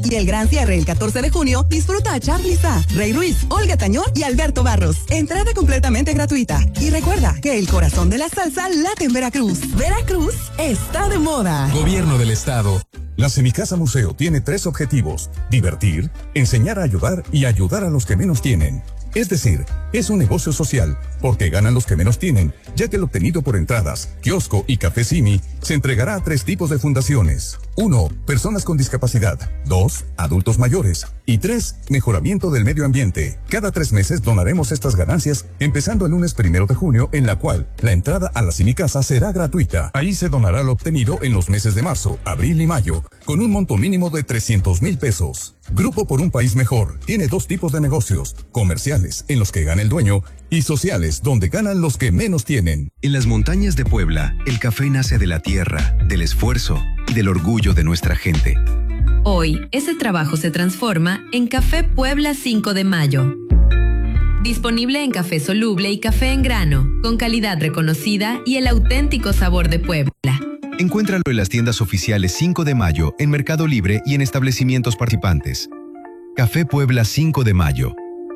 Y el gran cierre el 14 de junio, disfruta a Charly Sa, Rey Ruiz, Olga Tañón y Alberto Barros. Entrada completamente gratuita. Y recuerda que el corazón de la salsa late en Veracruz. Veracruz está de moda. Gobierno del Estado. La Semicasa Museo tiene 3 objetivos: divertir, enseñar a ayudar y ayudar a los que menos tienen. Es decir, es un negocio social, porque ganan los que menos tienen, ya que el obtenido por entradas, kiosco y café Simi se entregará a 3 tipos de fundaciones. 1. Personas con discapacidad. 2. Adultos mayores. Y 3. Mejoramiento del medio ambiente. Cada 3 meses donaremos estas ganancias, empezando el lunes 1 de junio, en la cual la entrada a la Semicasa será gratuita. Ahí se donará lo obtenido en los meses de marzo, abril y mayo, con un monto mínimo de 300,000 pesos. Grupo por un País Mejor tiene 2 tipos de negocios: comerciales, en los que gana el dueño, y sociales, donde ganan los que menos tienen. En las montañas de Puebla, el café nace de la tierra, del esfuerzo y del orgullo de nuestra gente. Hoy, ese trabajo se transforma en Café Puebla 5 de Mayo. Disponible en café soluble y café en grano, con calidad reconocida y el auténtico sabor de Puebla. Encuéntralo en las tiendas oficiales 5 de Mayo, en Mercado Libre y en establecimientos participantes. Café Puebla 5 de Mayo.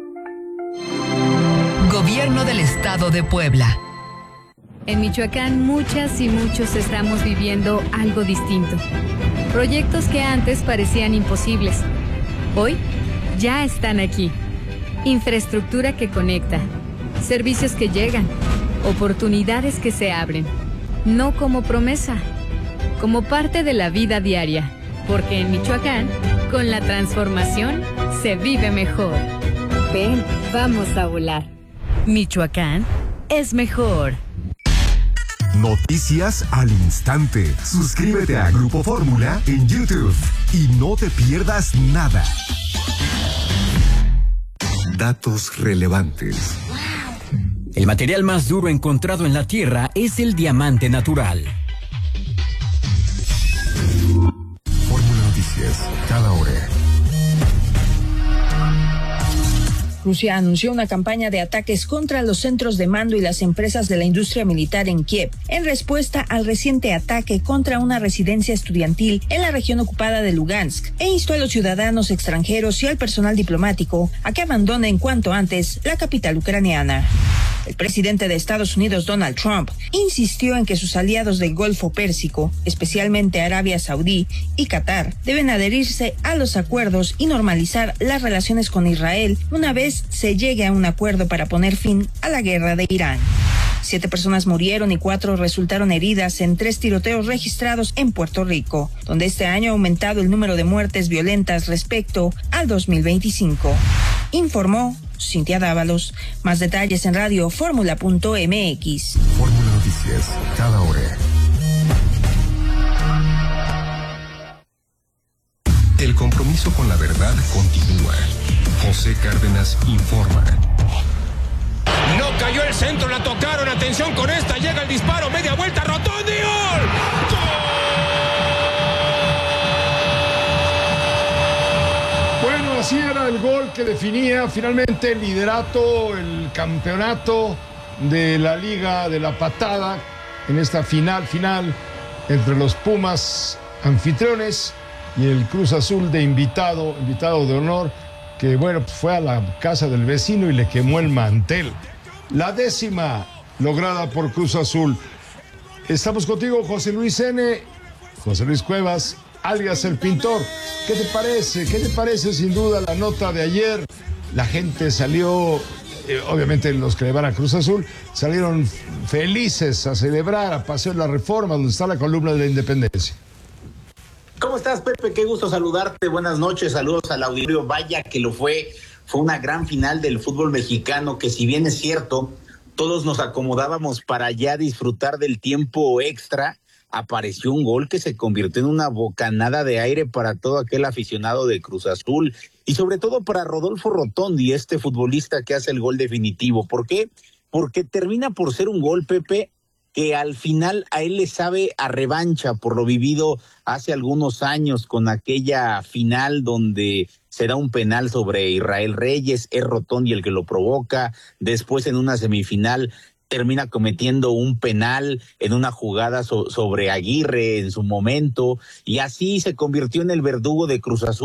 Gobierno del Estado de Puebla. En Michoacán, muchas y muchos estamos viviendo algo distinto. Proyectos que antes parecían imposibles, hoy ya están aquí. Infraestructura que conecta, servicios que llegan, oportunidades que se abren. No como promesa, como parte de la vida diaria. Porque en Michoacán, con la transformación, se vive mejor. Ven, vamos a volar. Michoacán es mejor. Noticias al instante. Suscríbete a Grupo Fórmula en YouTube y no te pierdas nada. Datos relevantes. El material más duro encontrado en la Tierra es el diamante natural. Fórmula Noticias, cada hora. Rusia anunció una campaña de ataques contra los centros de mando y las empresas de la industria militar en Kiev, en respuesta al reciente ataque contra una residencia estudiantil en la región ocupada de Lugansk, e instó a los ciudadanos extranjeros y al personal diplomático a que abandonen cuanto antes la capital ucraniana. El presidente de Estados Unidos, Donald Trump, insistió en que sus aliados del Golfo Pérsico, especialmente Arabia Saudí y Qatar, deben adherirse a los acuerdos y normalizar las relaciones con Israel una vez se llegue a un acuerdo para poner fin a la guerra de Irán. 7 personas murieron y 4 resultaron heridas en 3 tiroteos registrados en Puerto Rico, donde este año ha aumentado el número de muertes violentas respecto al 2025. Informó Cintia Dávalos. Más detalles en radioformula.mx. Fórmula Noticias, cada hora. El compromiso con la verdad continúa. José Cárdenas informa. No cayó el centro, la tocaron, atención con esta, llega el disparo, media vuelta, Rotondi, ¡gol! Bueno, así era el gol que definía finalmente el liderato, el campeonato de la Liga de la Patada en esta final entre los Pumas anfitriones y el Cruz Azul de invitado de honor, que bueno, pues fue a la casa del vecino y le quemó el mantel. La 10ª lograda por Cruz Azul. Estamos contigo, José Luis N., José Luis Cuevas, alias El Pintor. ¿Qué te parece? ¿Qué te parece sin duda la nota de ayer? La gente salió, obviamente los que le van a Cruz Azul, salieron felices a celebrar, a Paseo de la Reforma, donde está la columna de la Independencia. ¿Cómo estás, Pepe? Qué gusto saludarte. Buenas noches, saludos al auditorio. Vaya que lo fue una gran final del fútbol mexicano, que si bien es cierto, todos nos acomodábamos para ya disfrutar del tiempo extra, apareció un gol que se convirtió en una bocanada de aire para todo aquel aficionado de Cruz Azul y sobre todo para Rodolfo Rotondi, este futbolista que hace el gol definitivo. ¿Por qué? Porque termina por ser un gol, Pepe, que al final a él le sabe a revancha por lo vivido hace algunos años con aquella final donde se da un penal sobre Israel Reyes, es Rotondi el que lo provoca, después en una semifinal termina cometiendo un penal en una jugada sobre Aguirre en su momento, y así se convirtió en el verdugo de Cruz Azul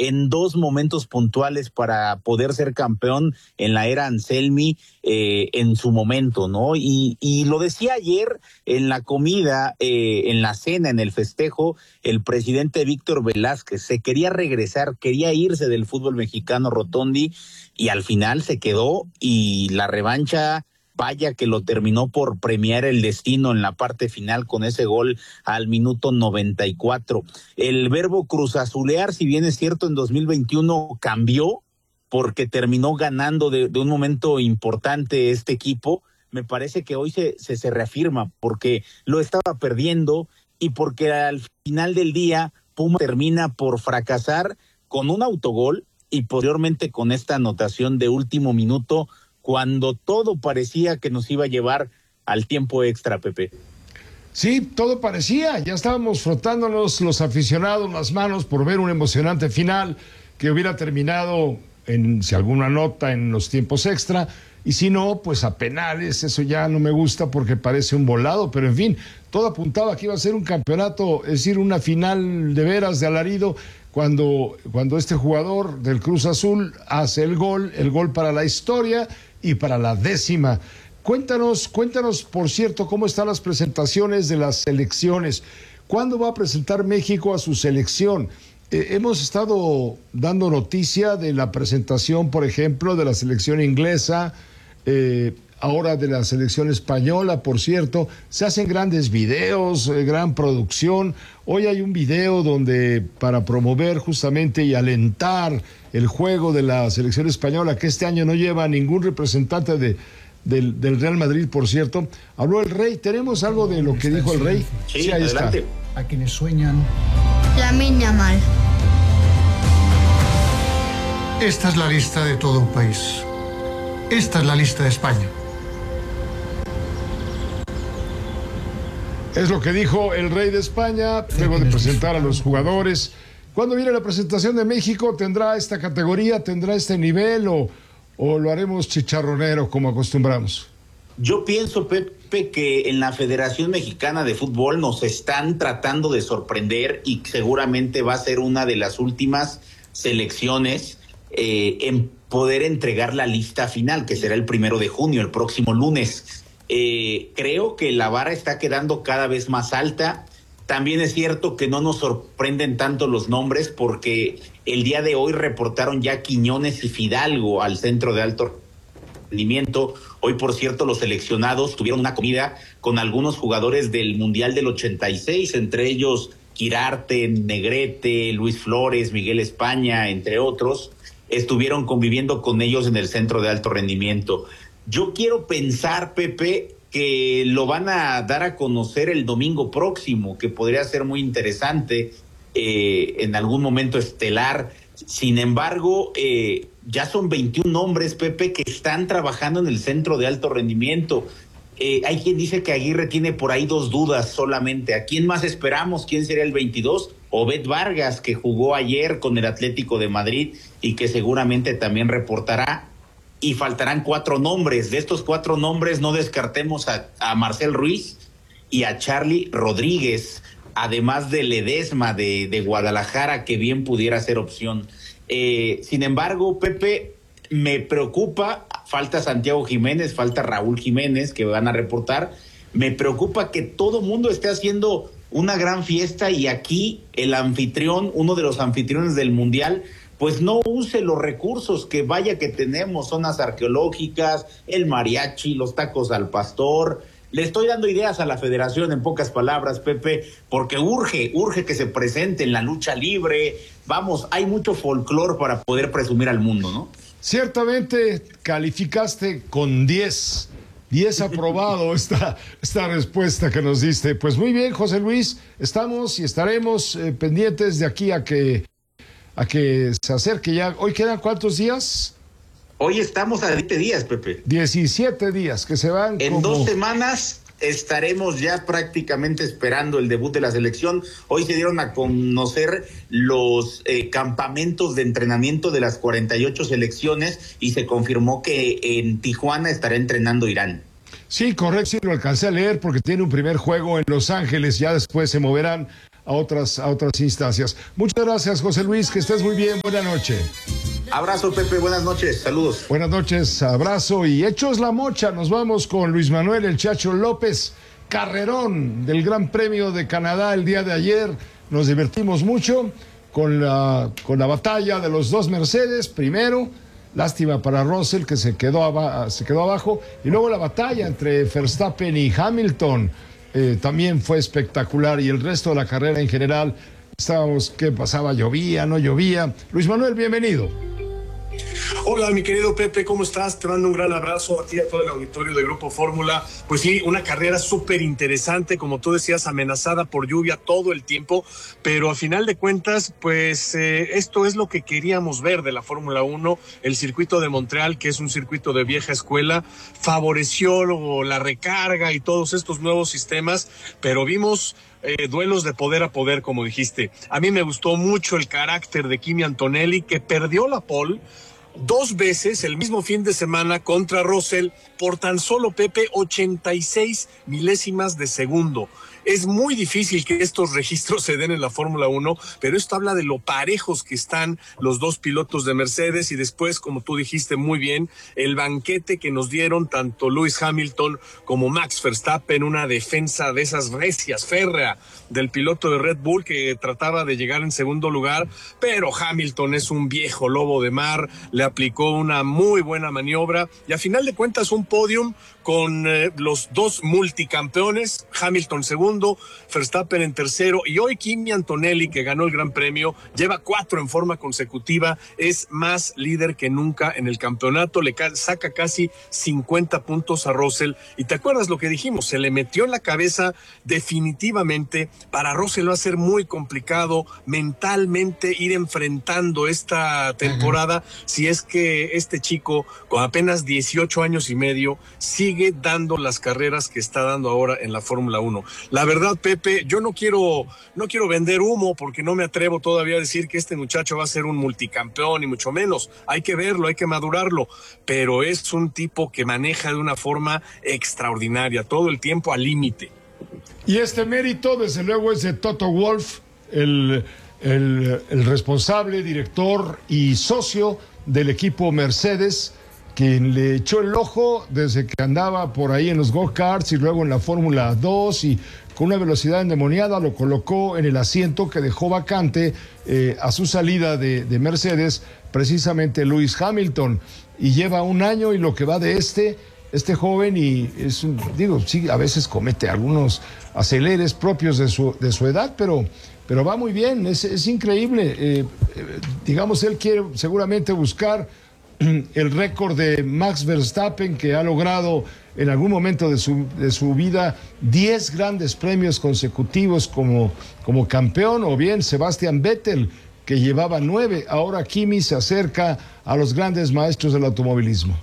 en 2 momentos puntuales para poder ser campeón en la era Anselmi en su momento, ¿no? Y lo decía ayer en la comida, en la cena, en el festejo, el presidente Víctor Velázquez se quería regresar, quería irse del fútbol mexicano Rotondi, y al final se quedó, y la revancha, vaya que lo terminó por premiar el destino en la parte final con ese gol al minuto 94. El verbo cruzazulear, si bien es cierto, en 2021 cambió porque terminó ganando de un momento importante este equipo. Me parece que hoy se reafirma porque lo estaba perdiendo y porque al final del día Puma termina por fracasar con un autogol y posteriormente con esta anotación de último minuto, cuando todo parecía que nos iba a llevar al tiempo extra, Pepe. Sí, todo parecía, ya estábamos frotándonos los aficionados las manos por ver un emocionante final que hubiera terminado si alguna nota en los tiempos extra, y si no, pues a penales. Eso ya no me gusta porque parece un volado, pero en fin, todo apuntaba que iba a ser un campeonato, es decir, una final de veras de alarido, cuando este jugador del Cruz Azul hace el gol para la historia y para la 10ª. Cuéntanos, por cierto, cómo están las presentaciones de las selecciones. ¿Cuándo va a presentar México a su selección? Hemos estado dando noticia de la presentación, por ejemplo, de la selección inglesa, ahora de la selección española, por cierto. Se hacen grandes videos, gran producción. Hoy hay un video donde, para promover justamente y alentar el juego de la selección española, que este año no lleva ningún representante del Real Madrid, por cierto, habló el Rey. ¿Tenemos algo de lo que dijo el Rey? Sí, ahí adelante. Está. A quienes sueñan. Lamine Yamal. Esta es la lista de todo un país. Esta es la lista de España. Es lo que dijo el Rey de España, luego de presentar a los jugadores. ¿Cuándo viene la presentación de México? ¿Tendrá esta categoría, tendrá este nivel o lo haremos chicharronero como acostumbramos? Yo pienso, Pepe, que en la Federación Mexicana de Fútbol nos están tratando de sorprender y seguramente va a ser una de las últimas selecciones en poder entregar la lista final, que será el 1 de junio, el próximo lunes. Creo que la vara está quedando cada vez más alta. También es cierto que no nos sorprenden tanto los nombres porque el día de hoy reportaron ya Quiñones y Fidalgo al centro de alto rendimiento. Hoy, por cierto, los seleccionados tuvieron una comida con algunos jugadores del Mundial del 86, entre ellos Quirarte, Negrete, Luis Flores, Miguel España, entre otros. Estuvieron conviviendo con ellos en el centro de alto rendimiento. Yo quiero pensar, Pepe, que lo van a dar a conocer el domingo próximo, que podría ser muy interesante, en algún momento estelar. Sin embargo, ya son 21 hombres, Pepe, que están trabajando en el centro de alto rendimiento. Hay quien dice que Aguirre tiene por ahí 2 dudas solamente. ¿A quién más esperamos? ¿Quién sería el 22? Obed Vargas, que jugó ayer con el Atlético de Madrid y que seguramente también reportará. Y faltarán 4 nombres. De estos 4 nombres no descartemos a Marcel Ruiz y a Charly Rodríguez, además de Ledesma de Guadalajara, que bien pudiera ser opción. Sin embargo, Pepe, me preocupa, falta Santiago Jiménez, falta Raúl Jiménez, que van a reportar. Me preocupa que todo mundo esté haciendo una gran fiesta y aquí el anfitrión, uno de los anfitriones del Mundial, pues no use los recursos que vaya que tenemos, zonas arqueológicas, el mariachi, los tacos al pastor. Le estoy dando ideas a la federación, en pocas palabras, Pepe, porque urge que se presente en la lucha libre. Vamos, hay mucho folclore para poder presumir al mundo, ¿no? Ciertamente calificaste con 10. 10 aprobado esta respuesta que nos diste. Pues muy bien, José Luis, estamos y estaremos pendientes de aquí a que se acerque ya. ¿Hoy quedan cuántos días? Hoy estamos a 20 días, Pepe. 17 días que se van. En 2 semanas estaremos ya prácticamente esperando el debut de la selección. Hoy se dieron a conocer los campamentos de entrenamiento de las 48 selecciones y se confirmó que en Tijuana estará entrenando Irán. Sí, correcto, sí lo alcancé a leer porque tiene un primer juego en Los Ángeles, ya después se moverán a otras instancias. Muchas gracias, José Luis, que estés muy bien, buena noche. Abrazo, Pepe, buenas noches, saludos. Buenas noches, abrazo y hechos la mocha, nos vamos con Luis Manuel El Chacho López, carrerón del Gran Premio de Canadá el día de ayer, nos divertimos mucho con la batalla de los dos Mercedes, primero, lástima para Russell que se quedó abajo, y luego la batalla entre Verstappen y Hamilton, también fue espectacular, y el resto de la carrera en general, estábamos, ¿qué pasaba? ¿Llovía, no llovía? Luis Manuel, bienvenido. Hola, mi querido Pepe, ¿cómo estás? Te mando un gran abrazo a ti y a todo el auditorio de Grupo Fórmula. Pues sí, una carrera súper interesante, como tú decías, amenazada por lluvia todo el tiempo, pero a final de cuentas, pues esto es lo que queríamos ver de la Fórmula 1. El circuito de Montreal, que es un circuito de vieja escuela, favoreció la recarga y todos estos nuevos sistemas, pero vimos duelos de poder a poder, como dijiste. A mí me gustó mucho el carácter de Kimi Antonelli, que perdió la pole 2 veces el mismo fin de semana contra Russell por tan solo, Pepe, 86 milésimas de segundo. Es muy difícil que estos registros se den en la Fórmula 1, pero esto habla de lo parejos que están los dos pilotos de Mercedes, y después, como tú dijiste muy bien, el banquete que nos dieron tanto Lewis Hamilton como Max Verstappen, una defensa de esas recias, férrea, del piloto de Red Bull que trataba de llegar en segundo lugar, pero Hamilton es un viejo lobo de mar, le aplicó una muy buena maniobra, y a final de cuentas un podium con los dos multicampeones, Hamilton segundo, Verstappen en tercero, y hoy Kimi Antonelli, que ganó el Gran Premio, lleva 4 en forma consecutiva, es más líder que nunca en el campeonato, le saca casi 50 puntos a Russell, y te acuerdas lo que dijimos, se le metió en la cabeza definitivamente, para Russell va a ser muy complicado mentalmente ir enfrentando esta temporada, si es que este chico con apenas 18 años y medio sigue dando las carreras que está dando ahora en la Fórmula 1. La verdad, Pepe, yo no quiero vender humo, porque no me atrevo todavía a decir que este muchacho va a ser un multicampeón, ni mucho menos. Hay que verlo, hay que madurarlo, pero es un tipo que maneja de una forma extraordinaria, todo el tiempo al límite. Y este mérito, desde luego, es de Toto Wolff, el responsable, director y socio del equipo Mercedes, quien le echó el ojo desde que andaba por ahí en los go-karts y luego en la Fórmula 2, y con una velocidad endemoniada lo colocó en el asiento que dejó vacante a su salida de Mercedes, precisamente Lewis Hamilton, y lleva 1 año y lo que va de este joven, y sí, a veces comete algunos aceleres propios de su edad, pero va muy bien, es increíble. Digamos, él quiere seguramente buscar el récord de Max Verstappen, que ha logrado en algún momento de su vida 10 grandes premios consecutivos como campeón, o bien Sebastian Vettel, que llevaba 9. Ahora Kimi se acerca a los grandes maestros del automovilismo.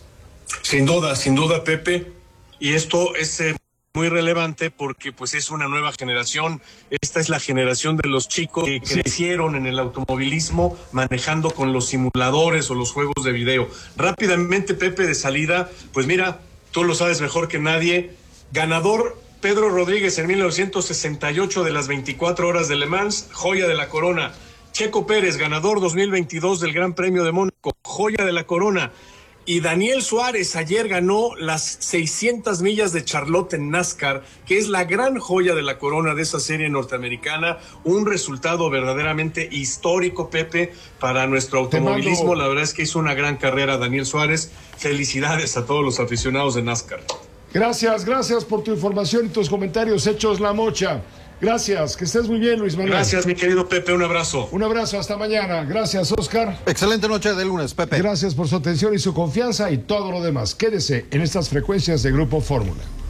Sin duda, Pepe, y esto es muy relevante porque pues es una nueva generación. Esta es la generación de los chicos que crecieron en el automovilismo manejando con los simuladores o los juegos de video. Rápidamente, Pepe, de salida, pues mira, tú lo sabes mejor que nadie, ganador Pedro Rodríguez en 1968 de las 24 horas de Le Mans, joya de la corona. Checo Pérez, ganador 2022 del Gran Premio de Mónaco, joya de la corona. Y Daniel Suárez ayer ganó las 600 millas de Charlotte en NASCAR, que es la gran joya de la corona de esa serie norteamericana. Un resultado verdaderamente histórico, Pepe, para nuestro automovilismo. La verdad es que hizo una gran carrera Daniel Suárez. Felicidades a todos los aficionados de NASCAR. Gracias por tu información y tus comentarios hechos la mocha. Gracias, que estés muy bien, Luis Manuel. Gracias, mi querido Pepe, un abrazo. Un abrazo, hasta mañana. Gracias, Oscar. Excelente noche de lunes, Pepe. Gracias por su atención y su confianza y todo lo demás. Quédese en estas frecuencias de Grupo Fórmula.